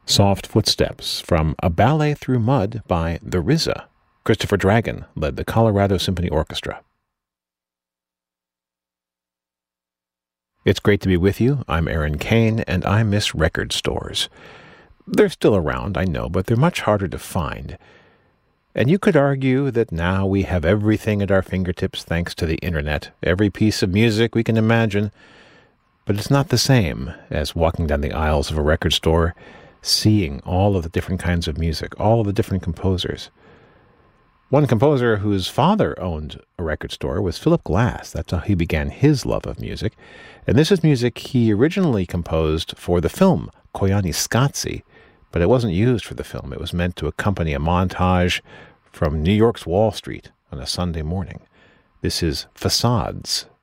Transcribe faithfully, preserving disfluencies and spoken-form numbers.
Soft Footsteps from A Ballet Through Mud by the R Z A. Christopher Dragon led the Colorado Symphony Orchestra. It's great to be with you. I'm Aaron Kane, and I miss record stores. They're still around, I know, but they're much harder to find. And you could argue that now we have everything at our fingertips thanks to the internet, every piece of music we can imagine. But it's not the same as walking down the aisles of a record store, seeing all of the different kinds of music, all of the different composers. One composer whose father owned a record store was Philip Glass. That's how he began his love of music. And this is music he originally composed for the film Koyaanisqatsi, but it wasn't used for the film. It was meant to accompany a montage from New York's Wall Street on a Sunday morning. This is Facades.